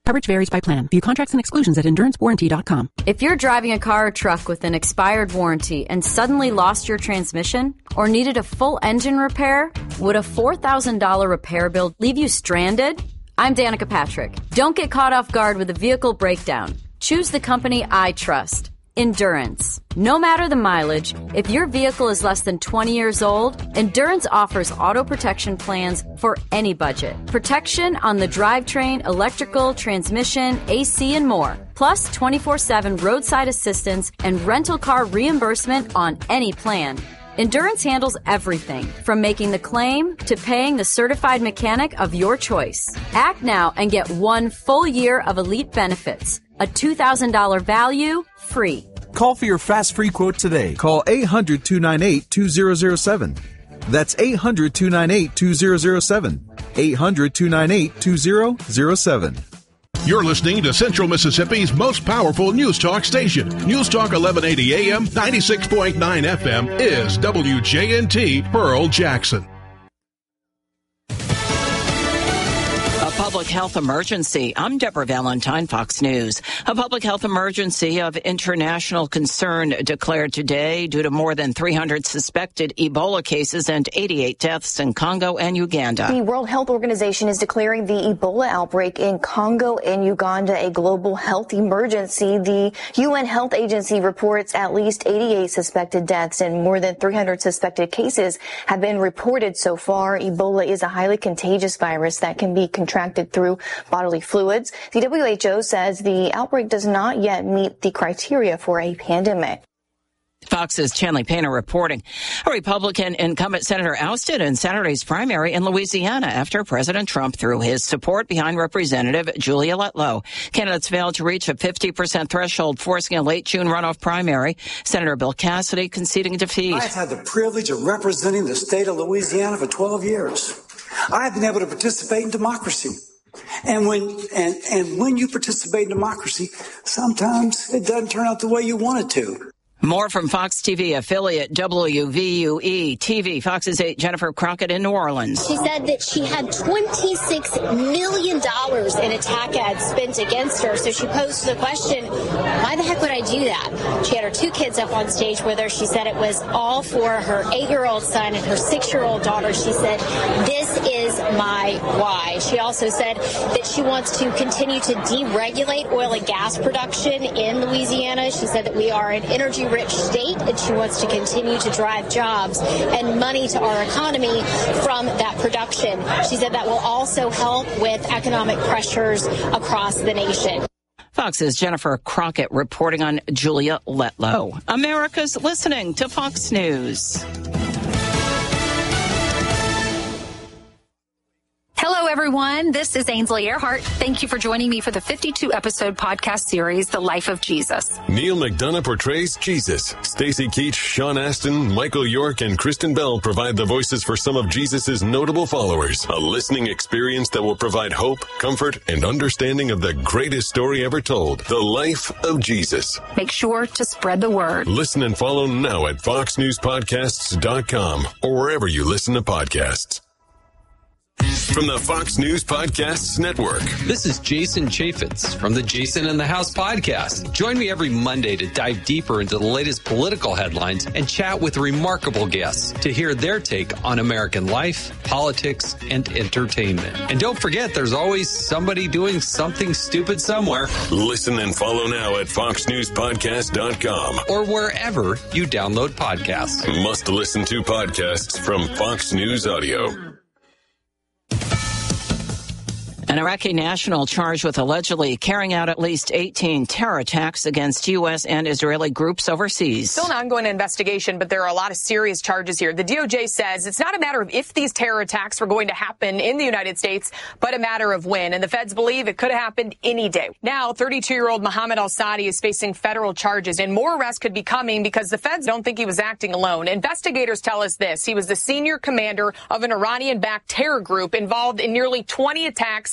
Coverage varies by plan. View contracts and exclusions at endurancewarranty.com. If you're driving a car or truck with an expired warranty and suddenly lost your transmission or needed a full engine repair, would a $4,000 repair bill leave you stranded? I'm Danica Patrick. Don't get caught off guard with a vehicle breakdown. Choose the company I trust. Endurance. No matter the mileage, if your vehicle is less than 20 years old, Endurance offers auto protection plans for any budget. Protection on the drivetrain, electrical, transmission, AC, and more. Plus 24/7 roadside assistance and rental car reimbursement on any plan. Endurance handles everything from making the claim to paying the certified mechanic of your choice. Act now and get 1 full year of elite benefits. A $2,000 value, free. Call for your fast free quote today. Call 800-298-2007. That's 800-298-2007. 800-298-2007. You're listening to Central Mississippi's most powerful news talk station. News Talk 1180 AM, 96.9 FM is WJNT Pearl Jackson. Public health emergency. I'm Deborah Valentine, Fox News. A public health emergency of international concern declared today due to more than 300 suspected Ebola cases and 88 deaths in Congo and Uganda. The World Health Organization is declaring the Ebola outbreak in Congo and Uganda a global health emergency. The UN Health Agency reports at least 88 suspected deaths and more than 300 suspected cases have been reported so far. Ebola is a highly contagious virus that can be contracted through bodily fluids. The WHO says the outbreak does not yet meet the criteria for a pandemic. Fox's Chanley Painter reporting. A Republican incumbent senator ousted in Saturday's primary in Louisiana after President Trump threw his support behind Representative Julia Letlow. Candidates failed to reach a 50% threshold, forcing a late June runoff primary. Senator Bill Cassidy conceding defeat. I've had the privilege of representing the state of Louisiana for 12 years. I've been able to participate in democracy. And when you participate in democracy, sometimes it doesn't turn out the way you want it to. More from Fox TV affiliate WVUE TV. Fox's 8 Jennifer Crockett in New Orleans. She said that she had $26 million in attack ads spent against her. So she posed the question, why the heck would I do that? She had her 2 kids up on stage with her. She said it was all for her 8-year-old son and her 6-year-old daughter. She said, this is my why. She also said that she wants to continue to deregulate oil and gas production in Louisiana. She said that we are an energy-rich state, and she wants to continue to drive jobs and money to our economy from that production. She said that will also help with economic pressures across the nation. Fox's Jennifer Crockett reporting on Julia Letlow. America's listening to Fox News. Hello, everyone. This is Ainsley Earhart. Thank you for joining me for the 52-episode podcast series, The Life of Jesus. Neil McDonough portrays Jesus. Stacey Keach, Sean Astin, Michael York, and Kristen Bell provide the voices for some of Jesus' notable followers. A listening experience that will provide hope, comfort, and understanding of the greatest story ever told, The Life of Jesus. Make sure to spread the word. Listen and follow now at foxnewspodcasts.com or wherever you listen to podcasts. From the Fox News Podcasts Network. This is Jason Chaffetz from the Jason in the House podcast. Join me every Monday to dive deeper into the latest political headlines and chat with remarkable guests to hear their take on American life, politics, and entertainment. And don't forget, there's always somebody doing something stupid somewhere. Listen and follow now at foxnewspodcast.com or wherever you download podcasts. Must listen to podcasts from Fox News Audio. An Iraqi national charged with allegedly carrying out at least 18 terror attacks against U.S. and Israeli groups overseas. Still an ongoing investigation, but there are a lot of serious charges here. The DOJ says it's not a matter of if these terror attacks were going to happen in the United States, but a matter of when. And the feds believe it could have happened any day. Now, 32-year-old Mohammed al-Sadi is facing federal charges, and more arrests could be coming because the feds don't think he was acting alone. Investigators tell us this. He was the senior commander of an Iranian-backed terror group involved in nearly 20 attacks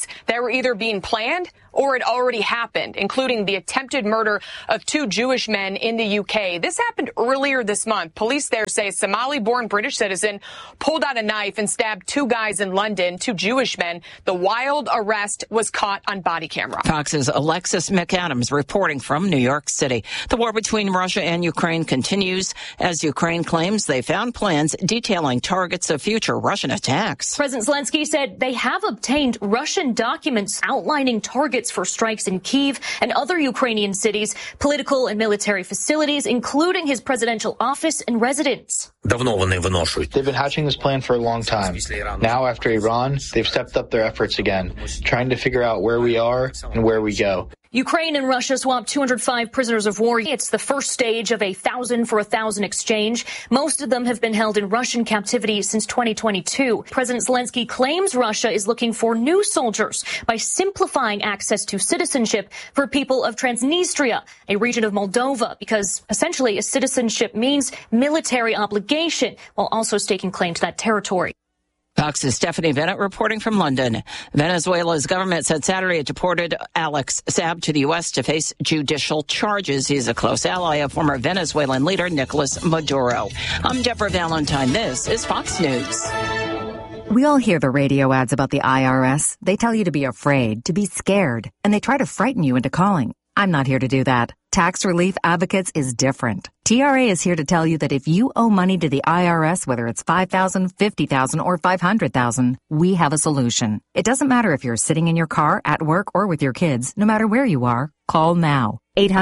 attacks that were either being planned or had already happened, including the attempted murder of 2 Jewish men in the UK. This happened earlier this month. Police there say a Somali-born British citizen pulled out a knife and stabbed 2 guys in London, 2 Jewish men. The wild arrest was caught on body camera. Fox's Alexis McAdams reporting from New York City. The war between Russia and Ukraine continues as Ukraine claims they found plans detailing targets of future Russian attacks. President Zelensky said they have obtained Russian documents outlining targets for strikes in Kyiv and other Ukrainian cities, political and military facilities, including his presidential office and residence. They've been hatching this plan for a long time. Now, after Iran, they've stepped up their efforts again, trying to figure out where we are and where we go. Ukraine and Russia swapped 205 prisoners of war. It's the first stage of a 1,000 for 1,000 exchange. Most of them have been held in Russian captivity since 2022. President Zelensky claims Russia is looking for new soldiers by simplifying access to citizenship for people of Transnistria, a region of Moldova, because essentially a citizenship means military obligation while also staking claim to that territory. Fox's Stephanie Bennett reporting from London. Venezuela's government said Saturday it deported Alex Saab to the U.S. to face judicial charges. He's a close ally of former Venezuelan leader Nicolas Maduro. I'm Deborah Valentine. This is Fox News. We all hear the radio ads about the IRS. They tell you to be afraid, to be scared, and they try to frighten you into calling. I'm not here to do that. Tax Relief Advocates is different. TRA is here to tell you that if you owe money to the IRS, whether it's $5,000, $50,000, or $500,000, we have a solution. It doesn't matter if you're sitting in your car, at work, or with your kids. No matter where you are, call now.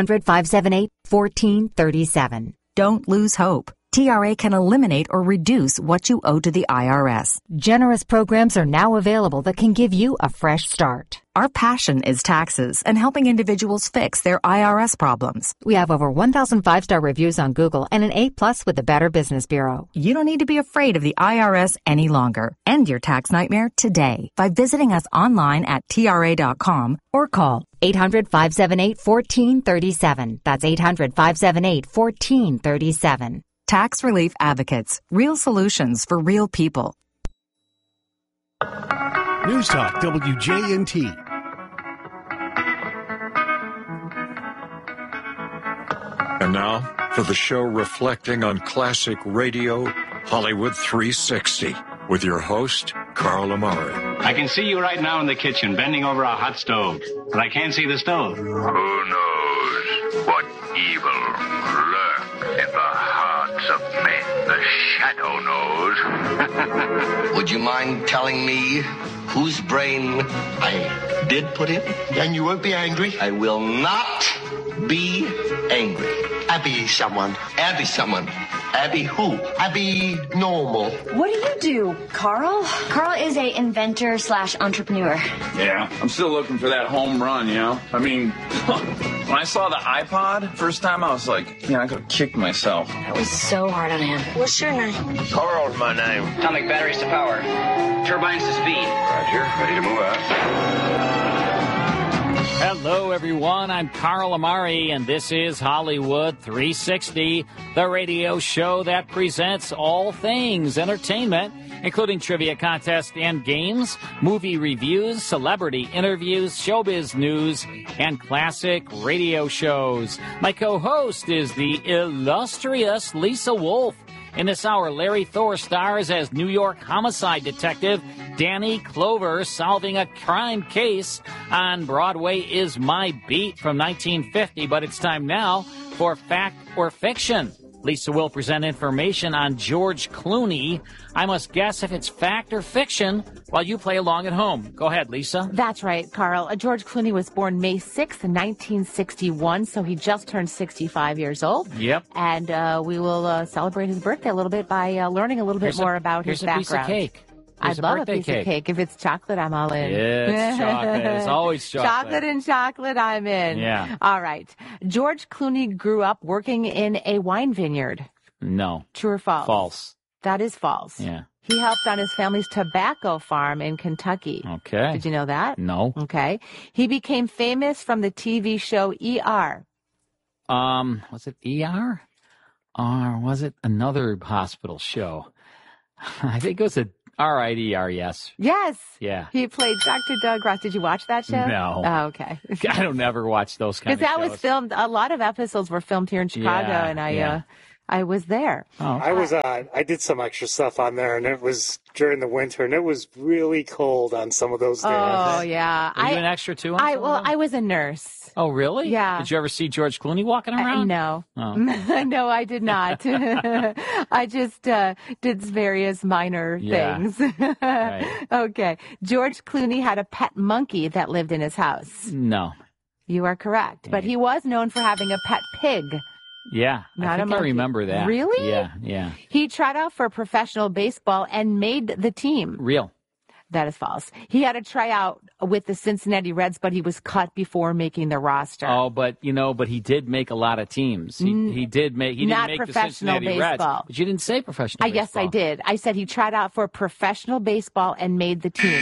800-578-1437. Don't lose hope. TRA can eliminate or reduce what you owe to the IRS. Generous programs are now available that can give you a fresh start. Our passion is taxes and helping individuals fix their IRS problems. We have over 1,000 5-star reviews on Google and an A+ with the Better Business Bureau. You don't need to be afraid of the IRS any longer. End your tax nightmare today by visiting us online at TRA.com or call 800-578-1437. That's 800-578-1437. Tax Relief Advocates. Real solutions for real people. News Talk WJNT. And now for the show reflecting on classic radio, Hollywood 360, with your host, Carl Amari. I can see you right now in the kitchen, bending over a hot stove, but I can't see the stove. Who knows what evil lurks in the hearts of men? The shadow knows. Would you mind telling me whose brain I did put in? And you won't be angry? I will not be angry. Abby someone. Abby someone. Abby who? Abby normal. What do you do, Carl? Carl is a inventor / entrepreneur. Yeah, I'm still looking for that home run, you know? I mean, when I saw the iPod first time, I was like, I could have kicked myself. That was so hard on him. What's your name? Carl's my name. Atomic batteries to power. Turbines to speed. Roger, ready to move out. Hello, everyone. I'm Carl Amari, and this is Hollywood 360, the radio show that presents all things entertainment, including trivia contests and games, movie reviews, celebrity interviews, showbiz news, and classic radio shows. My co-host is the illustrious Lisa Wolf. In this hour, Larry Thor stars as New York homicide detective Danny Clover solving a crime case on Broadway is My Beat from 1950, but it's time now for Fact or Fiction. Lisa will present information on George Clooney. I must guess if it's fact or fiction while you play along at home. Go ahead, Lisa. That's right, Carl. George Clooney was born May 6th, 1961, so he just turned 65 years old. Yep. And we will celebrate his birthday a little bit by learning a little bit more about his background. Here's a piece of cake. I'd love a piece of cake. If it's chocolate, I'm all in. Yeah, it's chocolate. It's always chocolate. Chocolate and chocolate, I'm in. Yeah. All right. George Clooney grew up working in a wine vineyard. No. True or false? False. That is false. Yeah. He helped on his family's tobacco farm in Kentucky. Okay. Did you know that? No. Okay. He became famous from the TV show ER. Was it ER? Or was it another hospital show? I think it was R-I-D-R, yes. Yes. Yeah. He played Dr. Doug Ross. Did you watch that show? No. Oh, okay. I don't ever watch those kind of shows. Because that was filmed, a lot of episodes were filmed here in Chicago, and I was there. Oh. I did some extra stuff on there, and it was during the winter, and it was really cold on some of those days. Oh, yeah. Were you an extra too? I was a nurse. Oh, really? Yeah. Did you ever see George Clooney walking around? No. Oh. No, I did not. I just did various minor things. Right. Okay. George Clooney had a pet monkey that lived in his house. No. You are correct. But he was known for having a pet pig. Yeah, Not I a think I monkey. remember that. Really? Yeah. He tried out for professional baseball and made the team. Real. That is false. He had a tryout with the Cincinnati Reds, but he was cut before making the roster. Oh, but he did make a lot of teams. He didn't make not the professional Cincinnati Reds. baseball. But you didn't say professional baseball. Yes, I did. I said he tried out for professional baseball and made the team.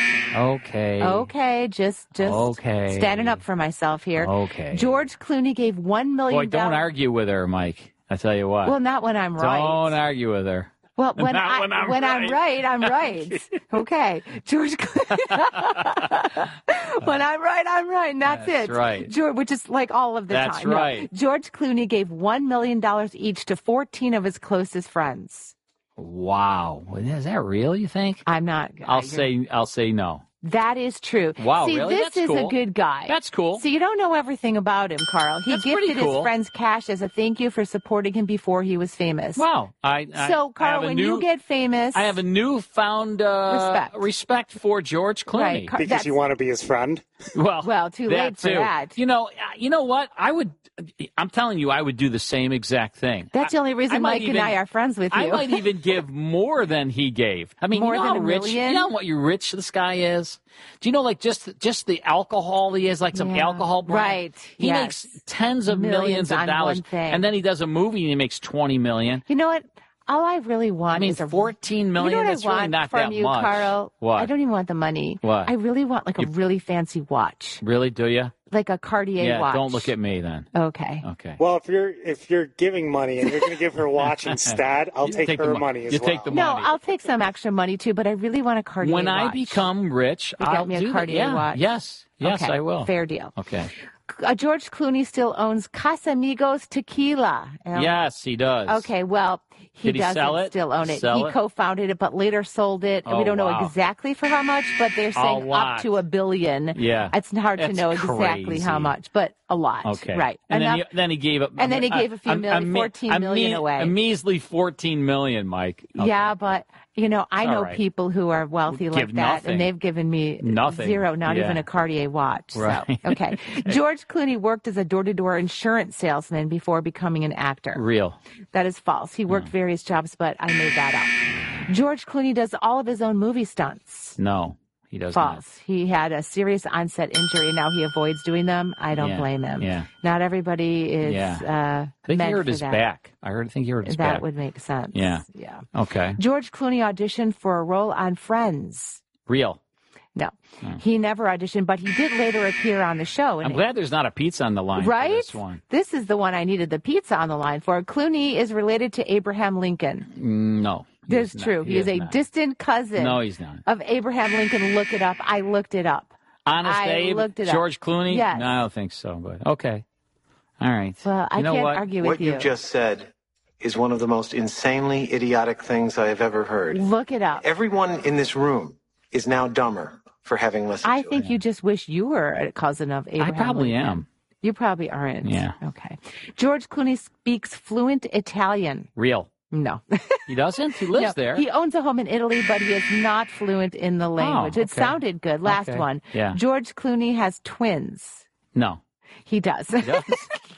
Okay. Just standing up for myself here. Okay. George Clooney gave $1 million. Boy, don't argue with her, Mike. I tell you what. Well, not when I'm right. Don't argue with her. Well, when I'm right, I'm right. Okay. George Clooney. When I'm right, I'm right. And that's it. Right. George, which is like all of the That's time. right. No, George Clooney gave $1 million each to 14 of his closest friends. Wow. Is that real, you think? I'm not. I'll say no. That is true. Wow, See, really? this That's is cool. a good guy. That's cool. See, you don't know everything about him, Carl. He That's pretty gifted cool. his friends cash as a thank you for supporting him before he was famous. Wow. So, Carl, when you get famous, I have a newfound respect for George Clooney. Right, Because you want to be his friend? Well, too late for too. that. You know what? I'm telling you, I would do the same exact thing. That's the only reason Mike and I are friends with you. I might even give more than he gave. I mean, More you know than how $1 rich, million? you know what rich this guy is? Do you know, like, just the alcohol he has, like some alcohol brand? Right. He Yes. makes tens of millions of on dollars. one thing. And then he does a movie and he makes $20 million. You know what? All I really want is $14 million. You know what That's I want really not from that you, much. Carl? What? I don't even want the money. What? I really want like a really fancy watch, Really, do you? like a Cartier watch. Don't look at me then. Okay. Okay. Well, if you're giving money and you're going to give her a watch instead, I'll take her money as well. take the No, money. I'll take some extra money too, but I really want a Cartier When watch. I become rich, You get I'll me a do Cartier that. watch? Yes, Okay, I will. Fair deal. Okay. George Clooney still owns Casamigos Tequila. Yes, he does. Okay, well, he Did he doesn't sell it? still own it. Sell He it? co-founded it, but later sold it. Oh, We don't know wow. exactly for how much, but they're saying up lot. to $1 billion. Yeah. It's hard to That's know exactly crazy. how much, but a lot. Okay. Right. And Enough- then he gave up. And then he gave a few million, 14 million away. A measly 14 million, Mike. Okay. Yeah, but I know all right. people who are wealthy like Give that, nothing. and they've given me Nothing. zero, not Yeah. even a Cartier watch. Right. So, okay. George Clooney worked as a door-to-door insurance salesman before becoming an actor. Real. That is false. He worked various jobs, but I made that up. George Clooney does all of his own movie stunts. No, he doesn't. False. He had a serious onset injury, and now he avoids doing them. I don't Yeah. blame him. Yeah. Not everybody is I think meant he hurt for his that. back. I think he hurt his That back. would make sense. Yeah. Yeah. Okay. George Clooney auditioned for a role on Friends. Real. No, he never auditioned, but he did later appear on the show. I'm glad there's not a pizza on the line Right? for this one. This is the one I needed the pizza on the line for. Clooney is related to Abraham Lincoln. No. That's true. He is a not. distant cousin No, he's not. of Abraham Lincoln. Look it up. I looked it up. Honest I Abe? looked it up. George Clooney? Yes. No, I don't think so, but okay. All right. Well, I you know can't what? argue with What you. you just said is one of the most insanely idiotic things I have ever heard. Look it up. Everyone in this room is now dumber for having listened I to think it. you just wish you were a cousin of Abraham I probably Lincoln. am. You probably aren't. Yeah. Okay. George Clooney speaks fluent Italian. Real. No. He doesn't? He lives No, there. He owns a home in Italy, but he is not fluent in the language. It okay. sounded good. Last Okay. one. Yeah. George Clooney has twins. No. He does. He does?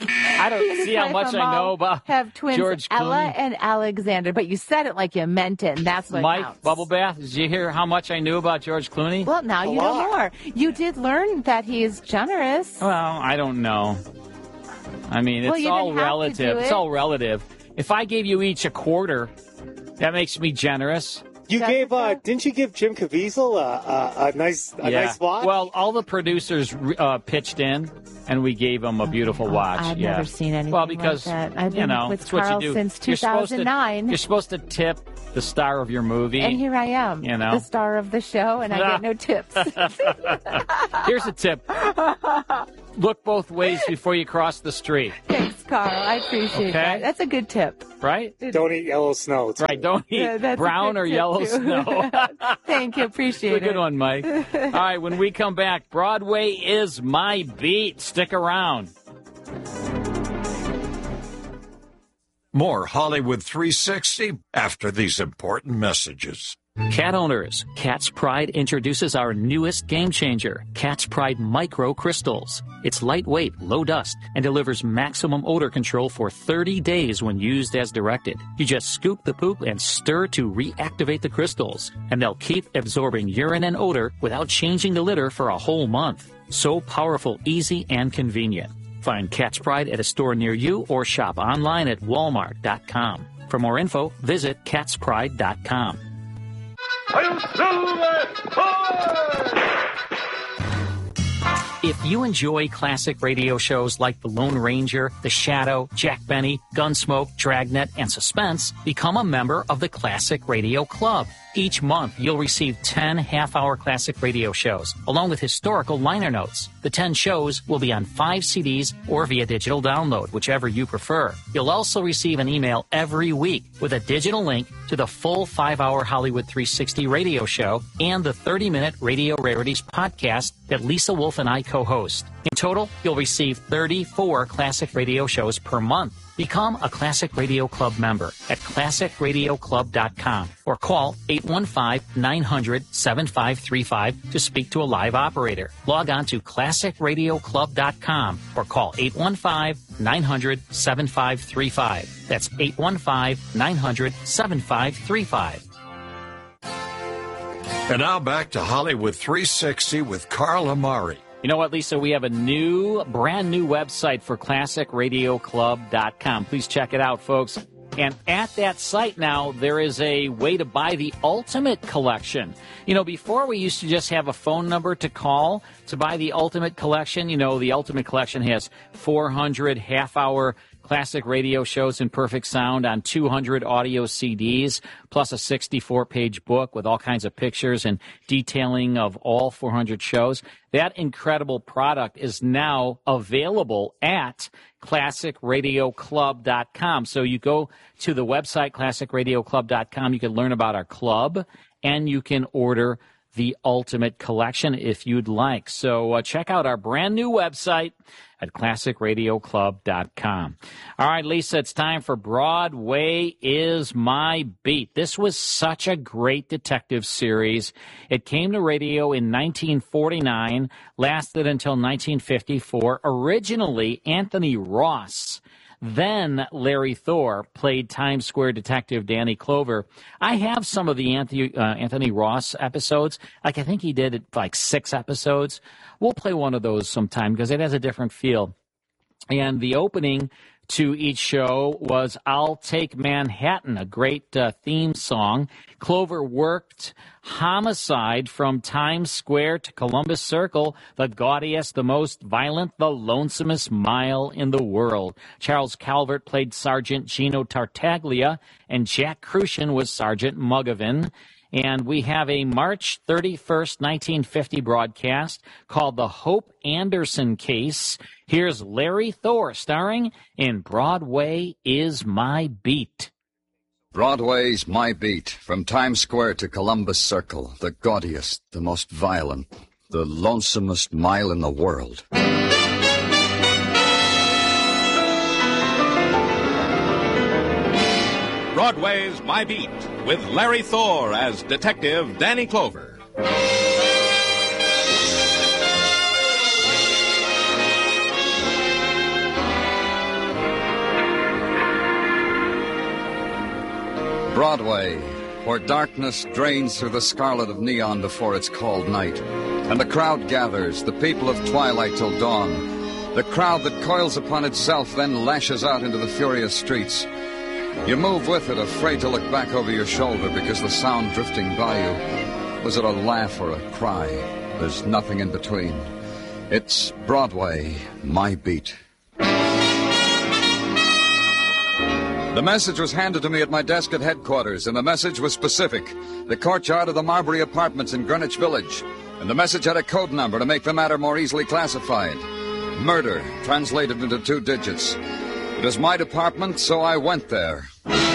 I He don't and his see how wife much I Amal know about have twins, George Ella Clooney. and Alexander, but you said it like you meant it, and that's what Mike, counts. Bubble Bath, did you hear how much I knew about George Clooney? Well, now you know more. You did learn that he is generous. Well, I don't know. I mean, Well, it's you all didn't have to relative. do It's it. all relative. If I gave you each a quarter, that makes me generous. You gave, didn't you give Jim Caviezel a nice watch? Well, all the producers pitched in, and we gave him a beautiful watch. I've never seen anything because, like that. I've been with it's what Carl you do. since 2009. You're supposed to tip the star of your movie. And here I am, the star of the show, and I get no tips. Here's a tip. Look both ways before you cross the street. Thanks, Carl. I appreciate that. That's a good tip. Right? Don't eat yellow snow. Right. Don't eat brown or yellow snow. Thank you. Appreciate it. Good one, Mike. All right. When we come back, Broadway is my beat. Stick around. More Hollywood 360 after these important messages. Cat owners, Cat's Pride introduces our newest game changer, Cat's Pride Micro Crystals. It's lightweight, low dust, and delivers maximum odor control for 30 days when used as directed. You just scoop the poop and stir to reactivate the crystals, and they'll keep absorbing urine and odor without changing the litter for a whole month. So powerful, easy, and convenient. Find Cat's Pride at a store near you or shop online at walmart.com. For more info, visit catspride.com. If you enjoy classic radio shows like The Lone Ranger, The Shadow, Jack Benny, Gunsmoke, Dragnet, and Suspense, become a member of the Classic Radio Club. Each month, you'll receive 10 half-hour classic radio shows, along with historical liner notes. The 10 shows will be on 5 CDs or via digital download, whichever you prefer. You'll also receive an email every week with a digital link to the full 5-hour Hollywood 360 radio show and the 30-minute Radio Rarities podcast that Lisa Wolf and I co-host. In total, you'll receive 34 classic radio shows per month. Become a Classic Radio Club member at classicradioclub.com or call 815-900-7535 to speak to a live operator. Log on to classicradioclub.com or call 815-900-7535. That's 815-900-7535. And now back to Hollywood 360 with Carl Amari. You know what, Lisa? We have a brand new website for classicradioclub.com. Please check it out, folks. And at that site now, there is a way to buy the Ultimate Collection. You know, before we used to just have a phone number to call to buy the Ultimate Collection. You know, the Ultimate Collection has 400 half-hour classic radio shows in perfect sound on 200 audio CDs, plus a 64-page book with all kinds of pictures and detailing of all 400 shows. That incredible product is now available at classicradioclub.com. So you go to the website, classicradioclub.com. You can learn about our club, and you can order the Ultimate Collection if you'd like. So check out our brand new website at classicradioclub.com. All right, Lisa, it's time for Broadway is My Beat. This was such a great detective series. It came to radio in 1949, lasted until 1954. Originally, Anthony Ross, then Larry Thor, played Times Square detective Danny Clover. I have some of the Anthony Ross episodes. I think he did 6 episodes. We'll play one of those sometime because it has a different feel. And the opening to each show was I'll Take Manhattan, a great theme song. Clover worked Homicide from Times Square to Columbus Circle, the gaudiest, the most violent, the lonesomest mile in the world. Charles Calvert played Sergeant Gino Tartaglia, and Jack Crucian was Sergeant Mugavin. And we have a March 31st, 1950 broadcast called The Hope Anderson Case. Here's Larry Thor starring in Broadway is My Beat. Broadway's My Beat, from Times Square to Columbus Circle, the gaudiest, the most violent, the lonesomest mile in the world. Broadway's My Beat, with Larry Thor as Detective Danny Clover. Broadway, where darkness drains through the scarlet of neon before it's called night, and the crowd gathers, the people of twilight till dawn, the crowd that coils upon itself then lashes out into the furious streets. You move with it, afraid to look back over your shoulder because the sound drifting by you, was it a laugh or a cry? There's nothing in between. It's Broadway, my beat. The message was handed to me at my desk at headquarters, and the message was specific. The courtyard of the Marbury Apartments in Greenwich Village. And the message had a code number to make the matter more easily classified. Murder, translated into 2 digits. It was my department, so I went there.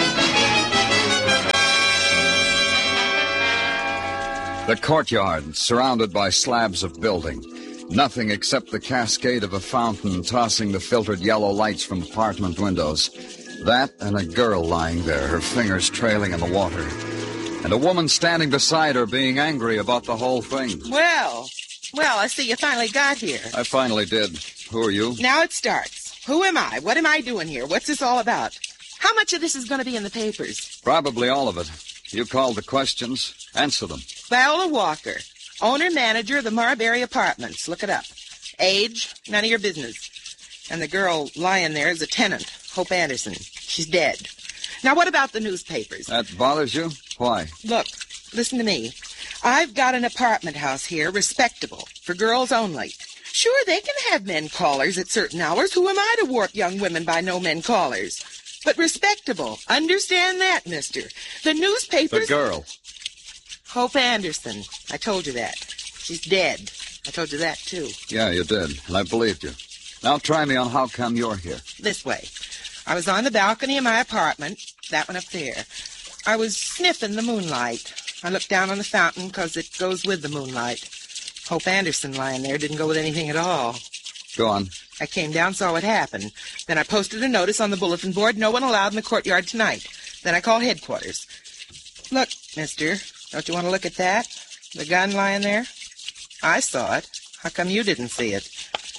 The courtyard, surrounded by slabs of building. Nothing except the cascade of a fountain tossing the filtered yellow lights from apartment windows. That and a girl lying there, her fingers trailing in the water. And a woman standing beside her being angry about the whole thing. Well, I see you finally got here. I finally did. Who are you? Now it starts. Who am I? What am I doing here? What's this all about? How much of this is going to be in the papers? Probably all of it. You called the questions. Answer them. Viola Walker, owner-manager of the Marbury Apartments. Look it up. Age, none of your business. And the girl lying there is a tenant, Hope Anderson. She's dead. Now, what about the newspapers? That bothers you? Why? Look, listen to me. I've got an apartment house here, respectable, for girls only. Sure, they can have men callers at certain hours. Who am I to warp young women by no men callers? But respectable. Understand that, mister. The newspapers... The girl. Hope Anderson. I told you that. She's dead. I told you that, too. Yeah, you did, and I believed you. Now try me on how come you're here. This way. I was on the balcony of my apartment, that one up there. I was sniffing the moonlight. I looked down on the fountain because it goes with the moonlight. Hope Anderson lying there didn't go with anything at all. Go on. I came down, saw what happened. Then I posted a notice on the bulletin board, no one allowed in the courtyard tonight. Then I called headquarters. Look, mister, don't you want to look at that? The gun lying there? I saw it. How come you didn't see it?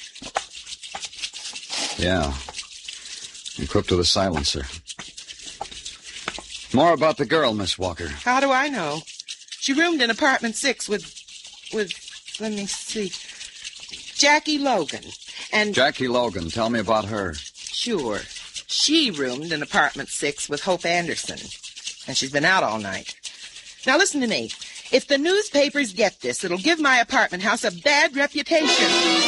Yeah. Equipped with a silencer. More about the girl, Miss Walker. How do I know? She roomed in apartment 6 with, let me see, Jackie Logan. And Jackie Logan, tell me about her. Sure. She roomed in apartment 6 with Hope Anderson. And she's been out all night. Now listen to me. If the newspapers get this, it'll give my apartment house a bad reputation.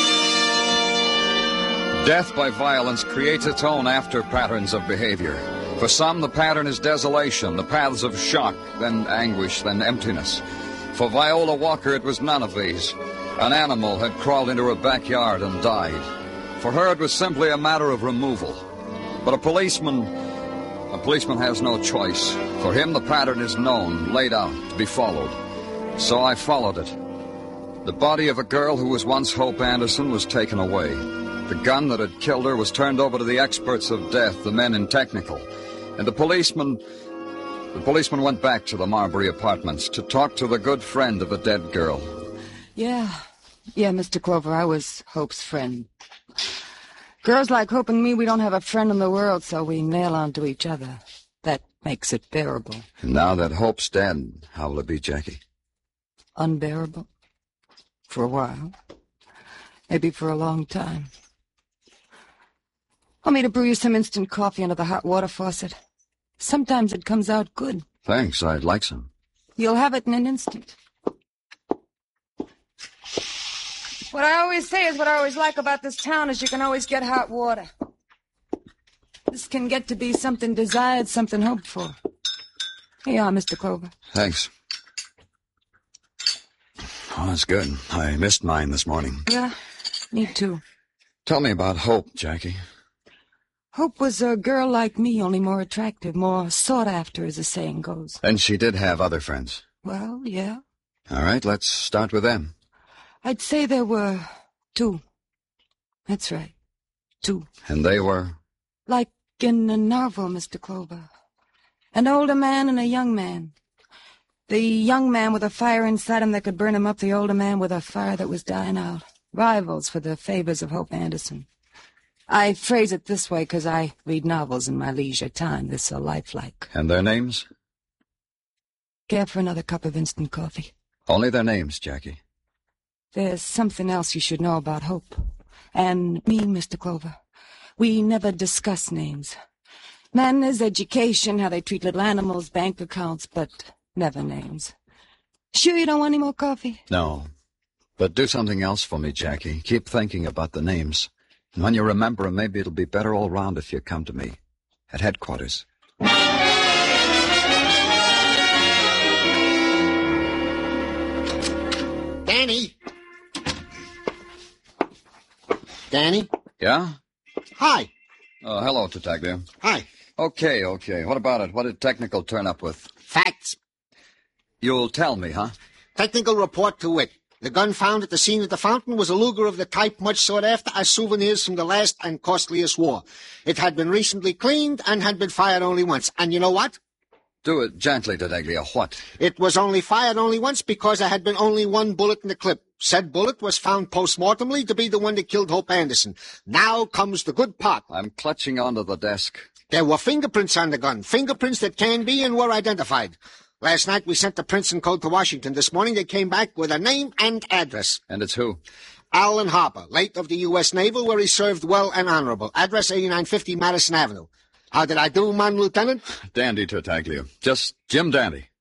Death by violence creates its own after patterns of behavior. For some, the pattern is desolation, the paths of shock, then anguish, then emptiness. For Viola Walker, it was none of these. An animal had crawled into her backyard and died. For her, it was simply a matter of removal. But a policeman has no choice. For him, the pattern is known, laid out, to be followed. So I followed it. The body of a girl who was once Hope Anderson was taken away. The gun that had killed her was turned over to the experts of death, the men in technical. And the policeman went back to the Marbury Apartments to talk to the good friend of the dead girl. Yeah, Mr. Clover, I was Hope's friend. Girls like Hope and me, we don't have a friend in the world, so we nail onto each other. That makes it bearable. And now that Hope's dead, how will it be, Jackie? Unbearable. For a while. Maybe for a long time. Want me to brew you some instant coffee under the hot water faucet? Sometimes it comes out good. Thanks, I'd like some. You'll have it in an instant. What I always say is what I always like about this town is you can always get hot water. This can get to be something desired, something hoped for. Here you are, Mr. Clover. Thanks. Oh, that's good. I missed mine this morning. Yeah, me too. Tell me about Hope, Jackie. Hope was a girl like me, only more attractive, more sought after, as the saying goes. And she did have other friends. Well, yeah. All right, let's start with them. I'd say there were 2. That's right, 2. And they were? Like in a novel, Mr. Clover. An older man and a young man. The young man with a fire inside him that could burn him up, the older man with a fire that was dying out. Rivals for the favors of Hope Anderson. I phrase it this way because I read novels in my leisure time. This so lifelike. And their names? Care for another cup of instant coffee? Only their names, Jackie. There's something else you should know about Hope. And me, Mr. Clover. We never discuss names. Manners, education, how they treat little animals, bank accounts, but never names. Sure you don't want any more coffee? No. But do something else for me, Jackie. Keep thinking about the names. And when you remember them, maybe it'll be better all round if you come to me at headquarters. Danny? Danny? Yeah? Hi. Oh, hello, Tartaglia. Hi. Okay. What about it? What did technical turn up with? Facts. You'll tell me, huh? Technical report to wit. The gun found at the scene at the fountain was a Luger of the type much sought after as souvenirs from the last and costliest war. It had been recently cleaned and had been fired only once. And you know what? Do it gently, Tartaglia. What? It was only fired only once because there had been only one bullet in the clip. Said bullet was found post-mortemly to be the one that killed Hope Anderson. Now comes the good part. I'm clutching onto the desk. There were fingerprints on the gun, fingerprints that can be and were identified. Last night we sent the prints and code to Washington. This morning they came back with a name and address. And it's who? Alan Harper, late of the U.S. Naval, where he served well and honorable. Address 8950 Madison Avenue. How did I do, man, Lieutenant? Dandy, Tartaglia. Just Jim Dandy.